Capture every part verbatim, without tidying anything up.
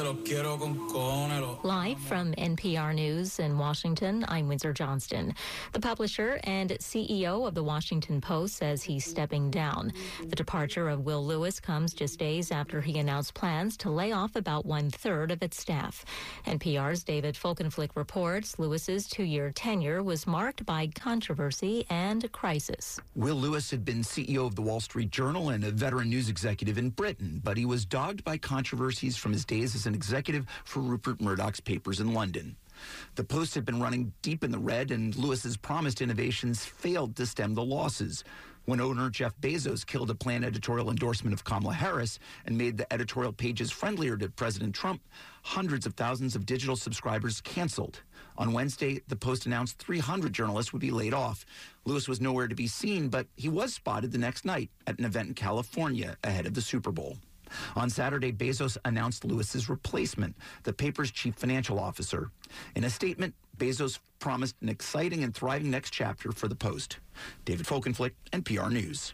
Live from N P R News in Washington, I'm Windsor Johnston. The publisher and C E O of the Washington Post says he's stepping down. The departure of Will Lewis comes just days after he announced plans to lay off about one-third of its staff. N P R's David Folkenflik reports Lewis's two-year tenure was marked by controversy and crisis. Will Lewis had been C E O of the Wall Street Journal and a veteran news executive in Britain, but he was dogged by controversies from his days as an executive for Rupert Murdoch's papers in London. The Post had been running deep in the red, and Lewis's promised innovations failed to stem the losses. When owner Jeff Bezos killed a planned editorial endorsement of Kamala Harris and made the editorial pages friendlier to President Trump, hundreds of thousands of digital subscribers canceled. On Wednesday, the Post announced three hundred journalists would be laid off. Lewis was nowhere to be seen, but he was spotted the next night at an event in California ahead of the Super Bowl. On Saturday, Bezos announced Lewis's replacement, the paper's chief financial officer. In a statement, Bezos promised an exciting and thriving next chapter for the Post. David Folkenflik, N P R News.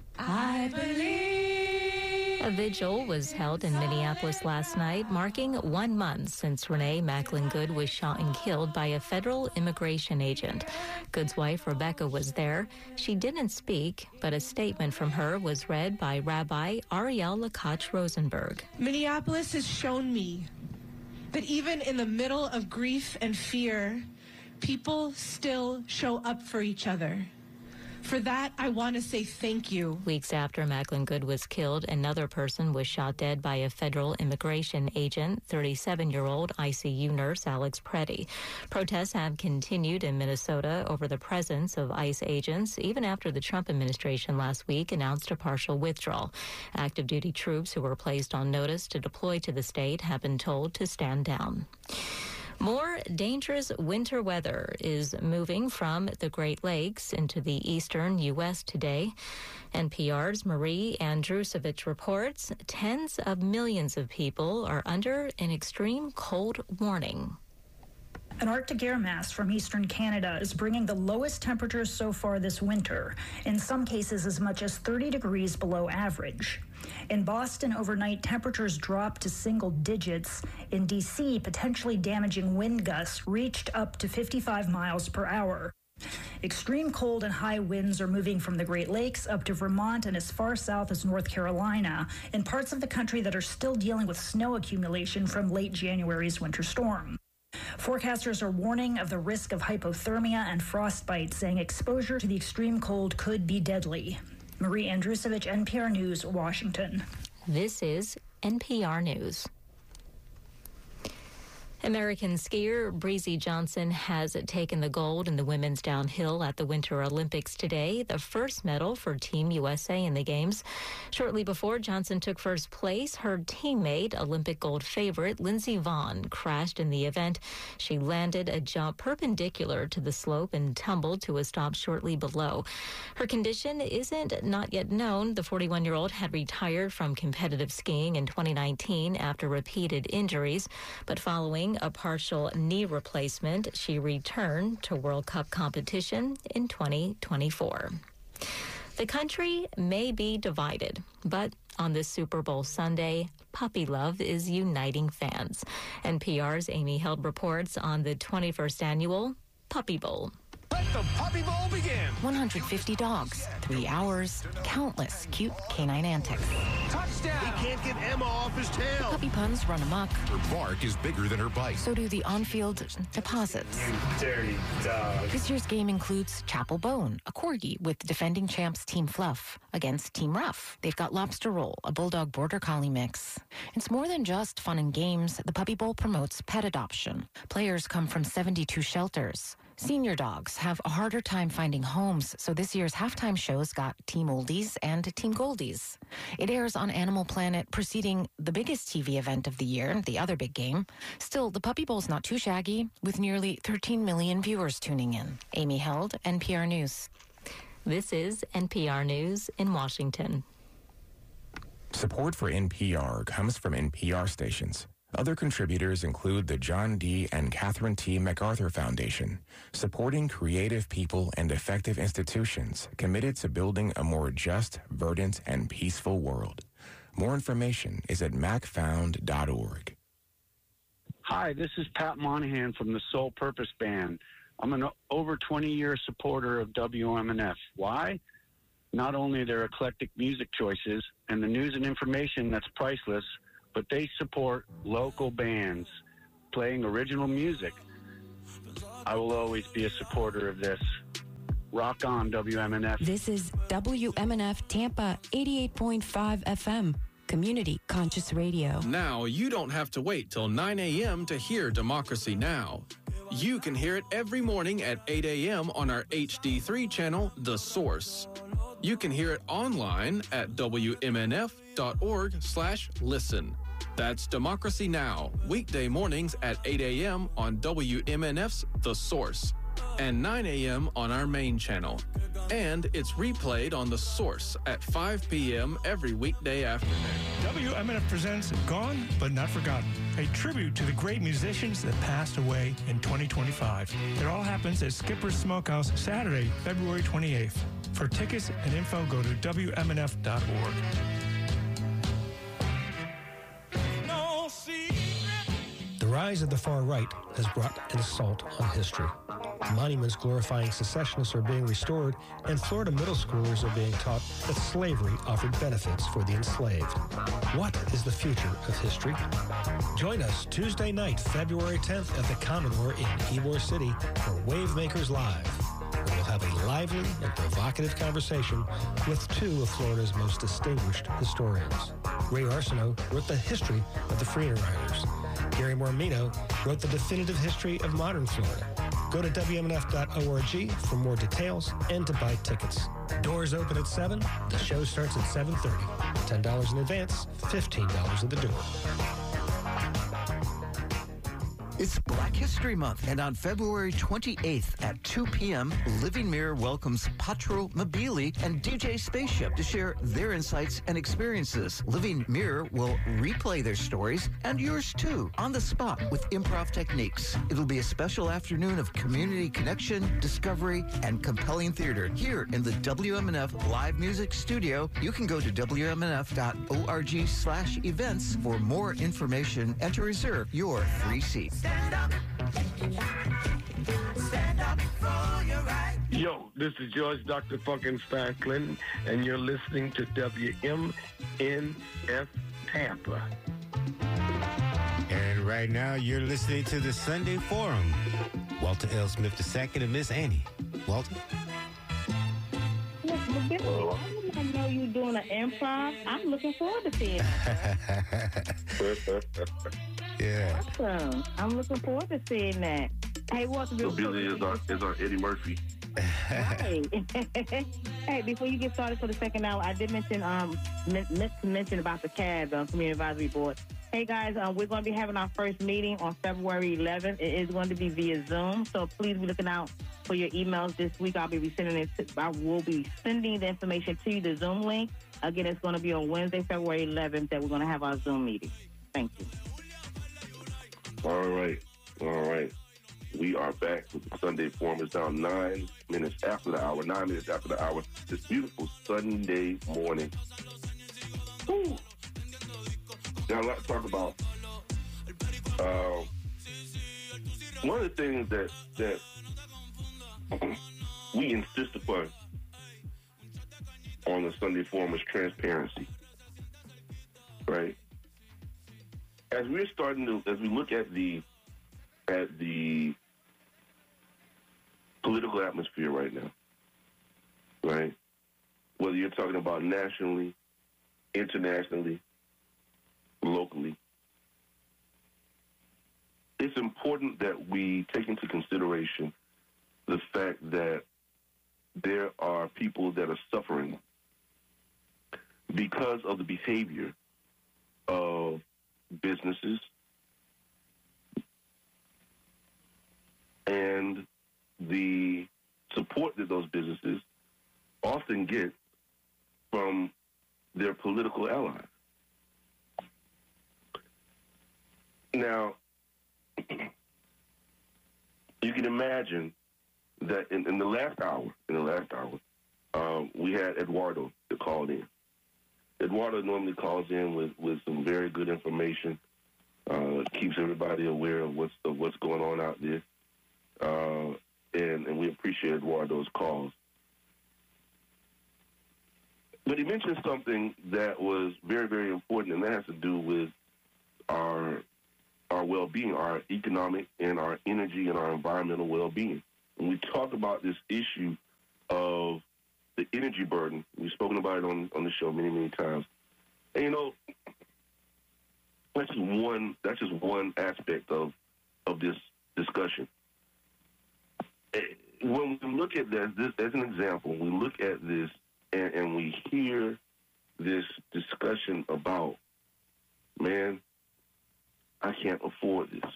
I believe. A vigil was held in Minneapolis last night, marking one month since Renee Macklin Good was shot and killed by a federal immigration agent. Good's wife, Rebecca, was there. She didn't speak, but a statement from her was read by Rabbi Ariel Lakach Rosenberg. Minneapolis has shown me that even in the middle of grief and fear, people still show up for each other. For that, I want to say thank you. Weeks after Macklin Good was killed, another person was shot dead by a federal immigration agent, thirty-seven-year-old I C U nurse Alex Preddy. Protests have continued in Minnesota over the presence of ICE agents, even after the Trump administration last week announced a partial withdrawal. Active duty troops who were placed on notice to deploy to the state have been told to stand down. More dangerous winter weather is moving from the Great Lakes into the eastern U S today. N P R's Marie Andrusevich reports tens of millions of people are under an extreme cold warning. An Arctic air mass from eastern Canada is bringing the lowest temperatures so far this winter, in some cases as much as thirty degrees below average. In Boston, overnight temperatures dropped to single digits. In D C, potentially damaging wind gusts reached up to fifty-five miles per hour. Extreme cold and high winds are moving from the Great Lakes up to Vermont and as far south as North Carolina, in parts of the country that are still dealing with snow accumulation from late January's winter storm. Forecasters are warning of the risk of hypothermia and frostbite, saying exposure to the extreme cold could be deadly. Marie Andrusevich, N P R News, Washington. This is N P R News. American skier Breezy Johnson has taken the gold in the women's downhill at the Winter Olympics today, the first medal for Team U S A in the Games. Shortly before Johnson took first place, her teammate, Olympic gold favorite Lindsey Vonn, crashed in the event. She landed a jump perpendicular to the slope and tumbled to a stop shortly below. Her condition isn't not yet known. The forty-one-year-old had retired from competitive skiing in twenty nineteen after repeated injuries, but following a partial knee replacement, she returned to World Cup competition in twenty twenty-four. The country may be divided, but on this Super Bowl Sunday, puppy love is uniting fans. N P R's Amy Held reports on the twenty-first annual Puppy Bowl. Let the Puppy Bowl begin. one hundred fifty dogs, three hours, countless cute canine antics. Touchdown! He can't get Emma off his tail. Puppy puns run amok. Her bark is bigger than her bite. So do the on-field deposits. You dirty dog. This year's game includes Chapel Bone, a corgi with defending champs Team Fluff against Team Rough. They've got Lobster Roll, a bulldog border collie mix. It's more than just fun and games. The Puppy Bowl promotes pet adoption. Players come from seventy-two shelters. Senior dogs have a harder time finding homes, so this year's halftime show's got Team Oldies and Team Goldies. It airs on Animal Planet, preceding the biggest T V event of the year, the other big game. Still, the Puppy Bowl's not too shaggy, with nearly thirteen million viewers tuning in. Amy Held, N P R News. This is N P R News in Washington. Support for N P R comes from N P R stations. Other contributors include the John D. and Catherine T. MacArthur Foundation, supporting creative people and effective institutions committed to building a more just, verdant, and peaceful world. More information is at mac found dot org. Hi, this is Pat Monahan from the Soul Purpose Band. I'm an over twenty-year supporter of W M N F. Why? Not only their eclectic music choices and the news and information that's priceless, but they support local bands playing original music. I will always be a supporter of this. Rock on, W M N F. This is W M N F Tampa eighty-eight point five F M. Community Conscious Radio. Now you don't have to wait till nine a.m. to hear Democracy Now! You can hear it every morning at eight a.m. on our H D three channel, The Source. You can hear it online at W M N F dot org slash listen. That's Democracy Now! Weekday mornings at eight a.m. on W M N F's The Source and nine a.m. on our main channel. And it's replayed on The Source at five p.m. every weekday afternoon. W M N F presents Gone But Not Forgotten, a tribute to the great musicians that passed away in twenty twenty-five. It all happens at Skipper's Smokehouse Saturday, February twenty-eighth. For tickets and info, go to W M N F dot org. The rise of the far right has brought an assault on history. Monuments glorifying secessionists are being restored, and Florida middle schoolers are being taught that slavery offered benefits for the enslaved. What is the future of history? Join us Tuesday night, February tenth at the Commodore in Ybor City for Wavemakers Live, where we'll have a lively and provocative conversation with two of Florida's most distinguished historians. Ray Arsenault wrote the history of the Freedom Riders. Gary Mormino wrote the definitive history of modern Florida. Go to W M N F dot org for more details and to buy tickets. Doors open at seven. The show starts at seven thirty. ten dollars in advance, fifteen dollars at the door. It's Black History Month, and on February twenty-eighth at two p.m., Living Mirror welcomes Patro Mabili and D J Spaceship to share their insights and experiences. Living Mirror will replay their stories, and yours too, on the spot with improv techniques. It'll be a special afternoon of community connection, discovery, and compelling theater here in the W M N F Live Music Studio. You can go to W M N F dot org slash events for more information and to reserve your free seat. Stand up. Stand up for your right. Yo, this is George Doctor Funkenstein Clinton, and you're listening to W M N F Tampa. And right now, you're listening to the Sunday Forum. Walter L. Smith the second and Miss Annie. Walter? Look, Bill, I didn't know you doing an improv. I'm looking forward to seeing it. Yeah. Awesome. I'm looking forward to seeing that. Hey, Walter, so Billy is our, is our Eddie Murphy. Right. Hey, before you get started for the second hour, I did mention um meant to mention about the C A B, um, Community Advisory Board. Hey guys, um, we're going to be having our first meeting on February eleventh. It is going to be via Zoom, so please be looking out for your emails this week. I'll be sending it. To, I will be sending the information to you, the Zoom link. Again, it's going to be on Wednesday, February eleventh, that we're going to have our Zoom meeting. Thank you. All right, all right. We are back with the Sunday Forum. It's down nine minutes after the hour, nine minutes after the hour. This beautiful Sunday morning. Woo. Got a lot to talk about. Uh, one of the things that that we insist upon on the Sunday Forum is transparency, right? As we're starting to, as we look at the at the political atmosphere right now, right? Whether you're talking about nationally, internationally, locally, it's important that we take into consideration the fact that there are people that are suffering because of the behavior of businesses and the support that those businesses often get from their political allies. Now, you can imagine that in, in the last hour, in the last hour, um, we had Eduardo that called in. Eduardo normally calls in with, with some very good information Uh, keeps everybody aware of what's of what's going on out there, uh, and and we appreciate Eduardo's calls. But he mentioned something that was very, very important, and that has to do with our our well-being, our economic and our energy and our environmental well-being. When we talk about this issue of the energy burden, we've spoken about it on, on the show many, many times. And, you know, that's just one, that's just one aspect of, of this discussion. When we look at this, this as an example, we look at this and, and we hear this discussion about, man, I can't afford this.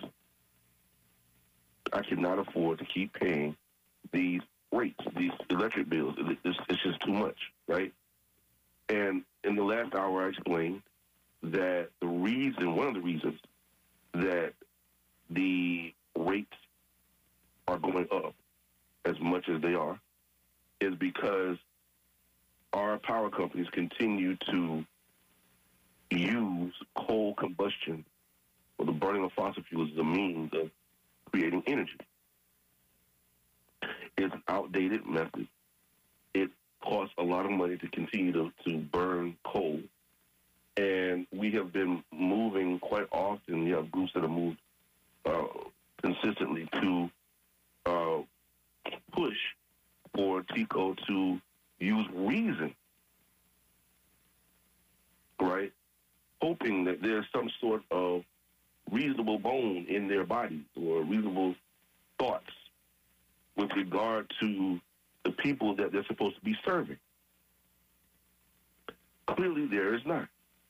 I cannot afford to keep paying these rates, these electric bills. It's, it's just too much, right? And in the last hour, I explained that the reason, one of the reasons that the rates are going up as much as they are is because our power companies continue to use coal combustion or the burning of fossil fuels as a means of creating energy. It's an outdated method. It costs a lot of money to continue to, to burn coal. And we have been moving quite often. We have groups that have moved uh, consistently to uh, push for TECO to use reason, right? Hoping that there's some sort of reasonable bone in their bodies or reasonable thoughts with regard to the people that they're supposed to be serving. Clearly there is not.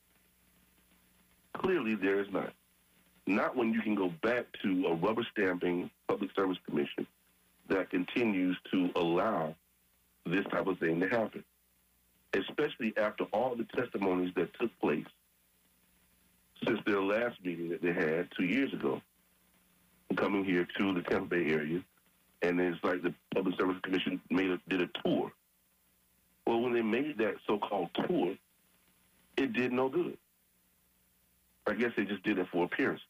Clearly there is not. Not when you can go back to a rubber stamping Public Service Commission that continues to allow this type of thing to happen, especially after all the testimonies that took place since their last meeting that they had two years ago, coming here to the Tampa Bay area, and it's like the Public Service Commission made a, did a tour. Well, when they made that so-called tour, it did no good. I guess they just did it for appearances.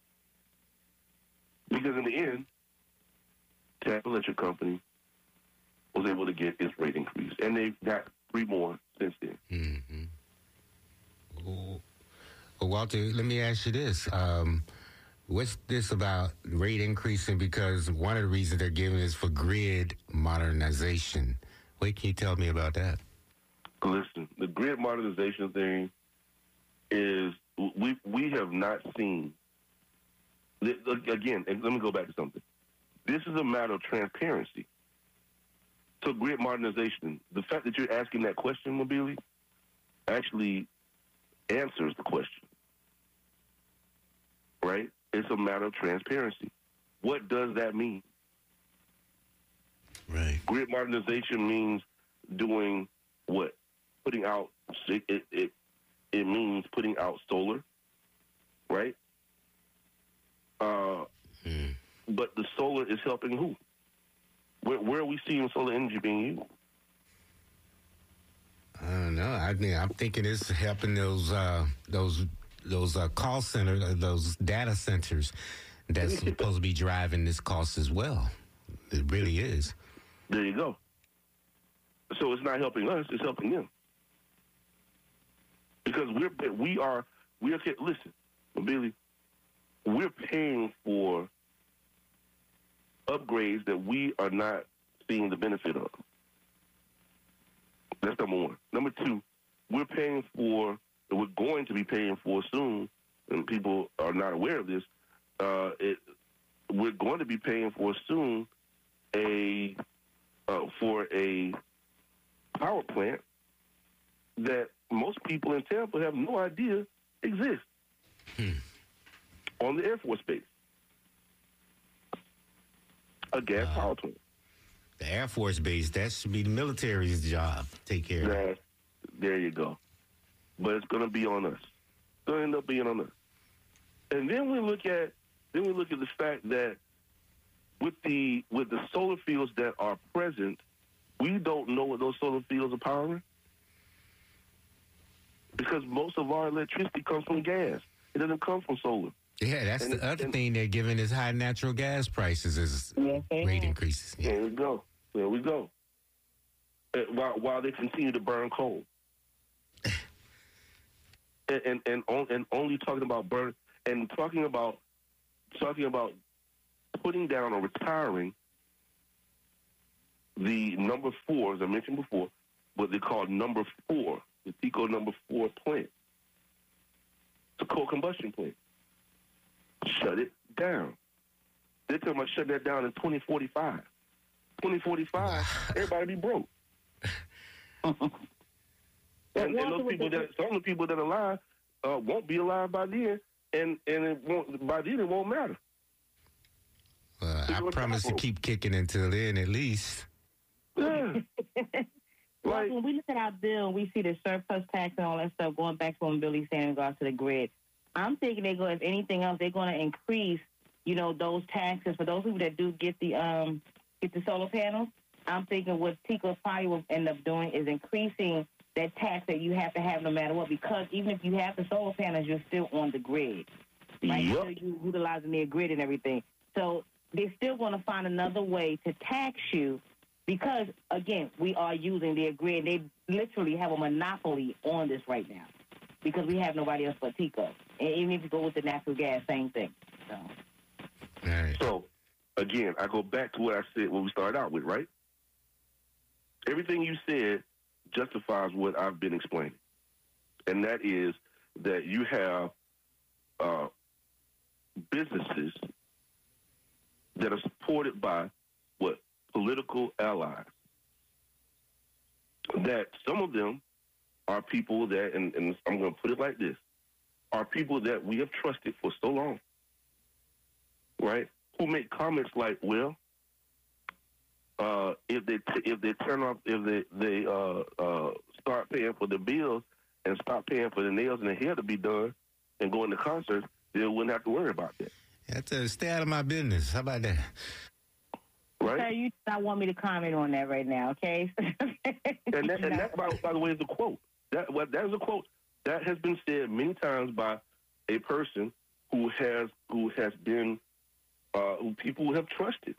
Because in the end, Tampa Electric Company was able to get its rate increase, and they've got three more since then. Mm-hmm. Well, Walter, let me ask you this. Um, what's this about rate increasing? Because one of the reasons they're giving is for grid modernization. What can you tell me about that? Listen, the grid modernization thing is, we we have not seen, again, and let me go back to something. This is a matter of transparency. So grid modernization, the fact that you're asking that question, Mobili, actually answers the question, right? It's a matter of transparency. What does that mean? Right. Grid modernization means doing what? Putting out, it, it, it, it means putting out solar, right? Uh, mm. But the solar is helping who? Where, where are we seeing solar energy being used? I don't know. I mean, I'm thinking it's helping those uh, those those uh, call centers, uh, those data centers that's supposed to be driving this cost as well. It really is. There you go. So it's not helping us; it's helping them because we're we are we are listen, Billy. We're paying for upgrades that we are not seeing the benefit of. That's number one. Number two, we're paying for, and we're going to be paying for soon, and people are not aware of this, uh, it, we're going to be paying for soon a uh, for a power plant that most people in Tampa have no idea exists hmm. on the Air Force Base. A gas uh, power plant. The Air Force Base, that should be the military's job. Take care of that. There you go. But it's going to be on us. It's going to end up being on us. And then we look at then we look at the fact that with the with the solar fields that are present, we don't know what those solar fields are powering because most of our electricity comes from gas. It doesn't come from solar. Yeah, that's And the it- other and- thing they're giving is high natural gas prices is rate increases. Yeah. There we go. There we go. Uh, while while they continue to burn coal, and and and, on, and only talking about burn and talking about talking about putting down or retiring the number four, as I mentioned before, what they call number four, the TECO number four plant. It's a coal combustion plant. Shut it down. They're talking about shutting that down in twenty forty-five. twenty forty-five, everybody be broke. and, and those people that some of the people that are alive uh, won't be alive by then, and and it won't by then it won't matter. Well, I promise to keep kicking until then, at least. Yeah. Well, when we look at our bill, we see the surplus tax and all that stuff going back to when Billy's saying in regards to the grid. I'm thinking they're going, if anything else, they're going to increase, you know, those taxes for those people that do get the um get the solar panels. I'm thinking what TECO probably will end up doing is increasing that tax that you have to have no matter what, because even if you have the solar panels, you're still on the grid. Right? Yep. So you're utilizing their grid and everything. So they're still going to find another way to tax you because, again, we are using their grid. They literally have a monopoly on this right now because we have nobody else but TECO. And even if you go with the natural gas, same thing. So, right. So again, I go back to what I said when we started out with, right? Everything you said justifies what I've been explaining. And that is that you have uh, businesses that are supported by what? Political allies. That some of them are people that, and, and I'm going to put it like this, are people that we have trusted for so long, right? Who make comments like, well, uh, if they t- if they turn off, if they they uh, uh, start paying for the bills and stop paying for the nails and the hair to be done and going to concerts, they wouldn't have to worry about that. That's a stay out of my business. How about that? Right? okay, you do not want me to comment on that right now, okay? And that, and that by, by the way, is a quote. That well, that is a quote that has been said many times by a person who has who has been uh, who people have trusted,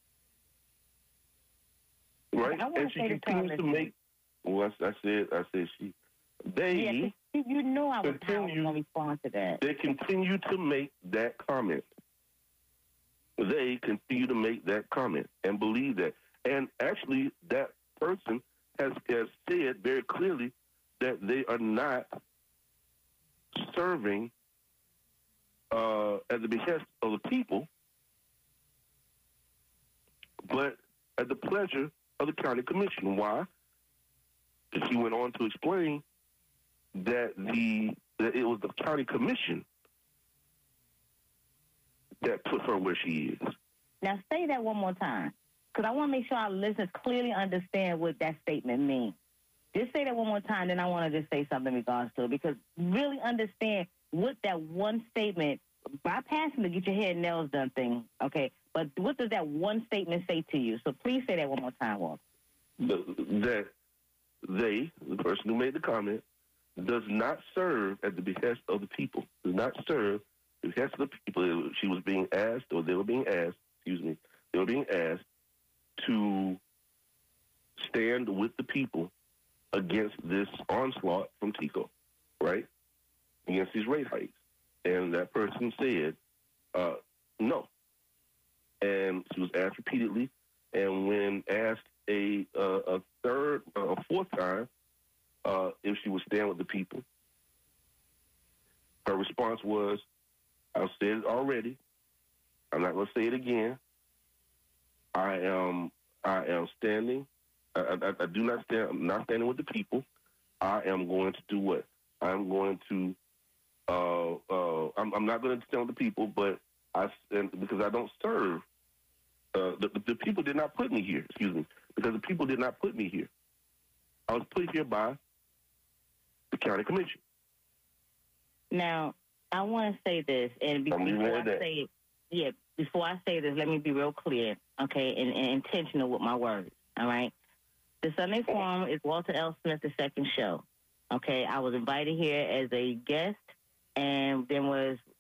right? I wanna And she say this continues to comment. make. Well, I, I said I said she. They Yeah, 'cause you know I was continue- going to respond to that. they continue to make that comment. They continue to make that comment and believe that. And actually, that person has, has said very clearly that they are not serving uh, at the behest of the people, but at the pleasure of the county commission. Why? Because he went on to explain that the that it was the county commission that put her where she is. Now, say that one more time, because I want to make sure our listeners clearly understand what that statement means. Just say that one more time, then I want to just say something in regards to it, because really understand what that one statement, bypassing the get your hair and nails done thing, okay, but what does that one statement say to you? So please say that one more time, Walter. The, that they, the person who made the comment, does not serve at the behest of the people, does not serve the behest of the people. She was being asked, or they were being asked, excuse me, they were being asked to stand with the people against this onslaught from TECO, right? Against these rate hikes. And that person said, uh, no. And she was asked repeatedly. And when asked a, uh, a third, uh, a fourth time, uh, if she would stand with the people, her response was, I've said it already. I'm not going to say it again. I am, I am standing. I, I, I do not stand. I'm not standing with the people. I am going to do what? I'm going to. Uh, uh, I'm, I'm not going to stand with the people, but I and because I don't serve. Uh, the, the people did not put me here. Excuse me, because the people did not put me here. I was put here by the county commission. Now, I want to say this, and be- I'm leaving before it I at that. say it, yeah, before I say this, let me be real clear, okay, and, and intentional with my words, all right? The Sunday Forum is Walter L. Smith, the second show, okay? I was invited here as a guest, and then was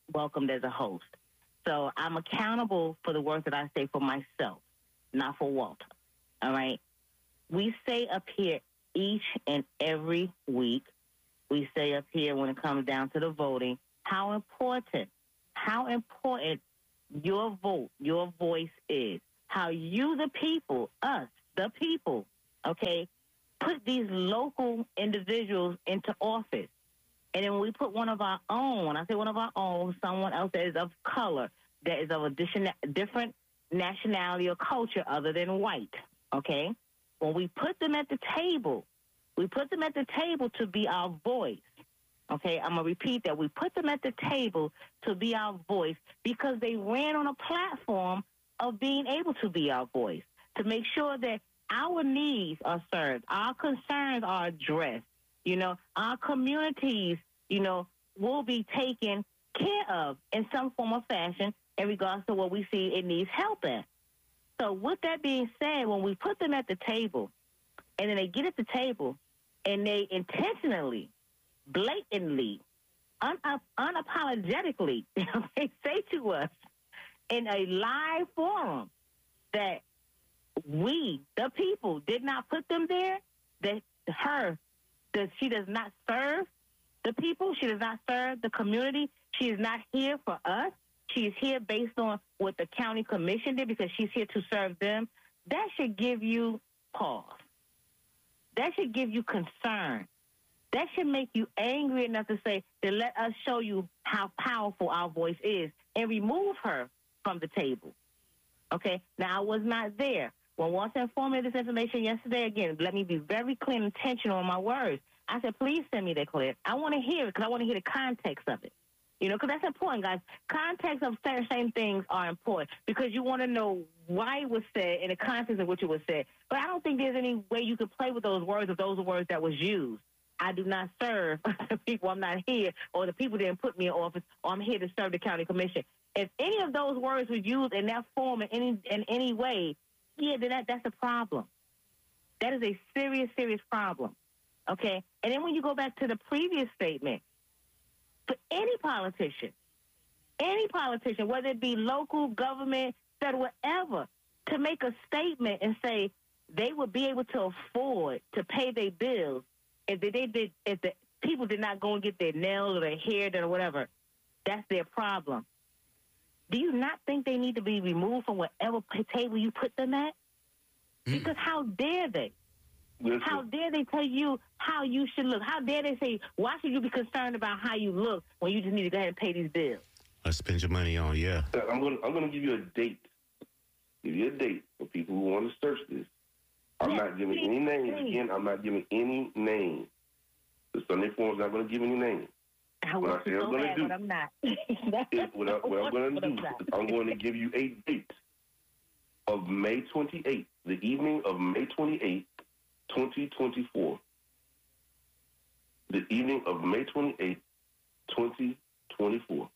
welcomed as a host. So I'm accountable for the words that I say for myself, not for Walter. All right? We say up here each and every week, we say up here when it comes down to the voting, how important, how important your vote, your voice is. How you, the people, us, the people, okay, put these local individuals into office. And then we put one of our own, when I say one of our own, someone else that is of color, that is of a different nationality or culture other than white, okay? When we put them at the table, we put them at the table to be our voice, okay? I'm going to repeat that. We put them at the table to be our voice because they ran on a platform of being able to be our voice, to make sure that our needs are served, our concerns are addressed, you know, our communities, you know, will be taken care of in some form or fashion in regards to what we see it needs help in. So with that being said, when we put them at the table and then they get at the table and they intentionally, blatantly, un- unapologetically, they say to us in a live forum that we, the people, did not put them there, that her, that she does not serve the people, she does not serve the community, she is not here for us, she is here based on what the county commission did because she's here to serve them, that should give you pause. That should give you concern. That should make you angry enough to say, to let us show you how powerful our voice is and remove her from the table. Okay? Now, I was not there. When Walter informed me of this information yesterday, again, let me be very clear and intentional on my words. I said, please send me that clip. I want to hear it because I want to hear the context of it. You know, because that's important, guys. Context of certain things are important because you want to know why it was said and the context of which it was said. But I don't think there's any way you could play with those words if those are words that was used. I do not serve the people. I'm not here, or the people didn't put me in office, or I'm here to serve the county commission. If any of those words were used in that form in any in any way, yeah, then that, that's a problem. That is a serious, serious problem. Okay? And then when you go back to the previous statement, for any politician, any politician, whether it be local, government, federal, whatever, to make a statement and say they would be able to afford to pay their bills if they did, if the people did not go and get their nails or their hair done or whatever, that's their problem. Do you not think they need to be removed from whatever table you put them at? Because how dare they? Listen. How dare they tell you how you should look? How dare they say, why should you be concerned about how you look when you just need to go ahead and pay these bills? Let's spend your money on, yeah. I'm going I'm going to give you a date. Give you a date for people who want to search this. I'm yes, not giving please, any names. Please. Again, I'm not giving any names. The Sunday Forum's not going to give any names. I what I say I'm going to do, but I'm not. is what, I, what I'm going to do is I'm going to give you a date of May twenty-eighth, the evening of May twenty-eighth, twenty twenty-four. The evening of May twenty-eighth, twenty twenty-four.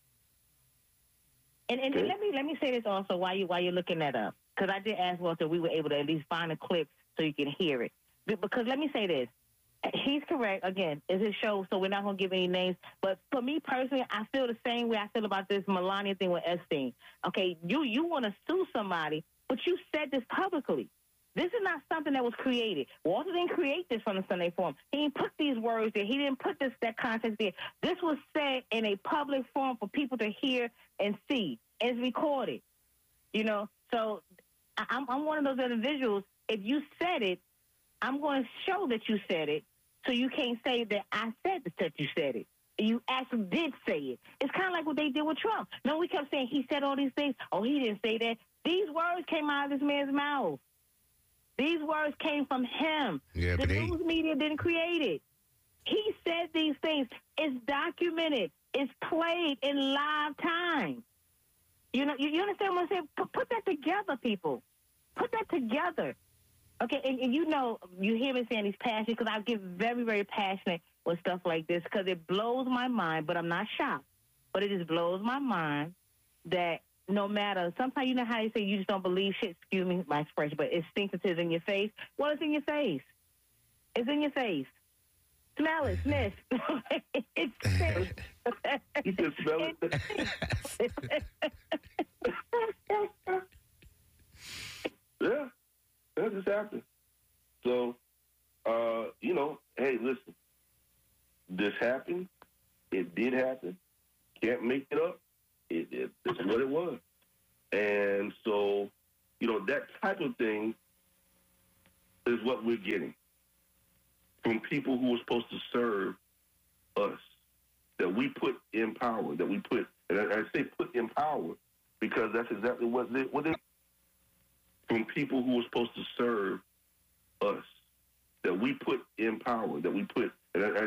And, and okay. let me let me say this also while you while you're looking that up, because I did ask Walter if we were able to at least find a clip so you can hear it. Because let me say this, he's correct. Again, it's his show, so we're not going to give any names. But for me personally, I feel the same way I feel about this Melania thing with Epstein. Okay, you you want to sue somebody, but you said this publicly. This is not something that was created. Walter didn't create this from the Sunday Forum. He didn't put these words there. He didn't put this that context there. This was said in a public forum for people to hear and see. It's recorded. You know, so I'm, I'm one of those individuals. If you said it, I'm going to show that you said it, so you can't say that I said that you said it. You actually did say it. It's kind of like what they did with Trump. No, we kept saying he said all these things. Oh, he didn't say that. These words came out of this man's mouth. These words came from him. Yeah, the but news he... media didn't create it. He said these things. It's documented. It's played in live time. You know, you, you understand what I'm saying? Put, put that together, people. Put that together. Okay, and, and you know, you hear me saying he's passionate because I get very, very passionate with stuff like this because it blows my mind, but I'm not shocked. But it just blows my mind that no matter, sometimes you know how you say you just don't believe shit, excuse me, my expression, but it stinks until it's in your face. Well, it's in your face. It's in your face. Smell it, sniff. It's sick. You can smell it. Yeah, that just happened. So, uh, you know, hey, listen, this happened. It did happen. Can't make it up. It, it, it's what it was. And so, you know, that type of thing is what we're getting from people who are supposed to serve us, that we put in power, that we put, and I, I say put in power because that's exactly what they, what they, from people who are supposed to serve us, that we put in power, that we put, and I, I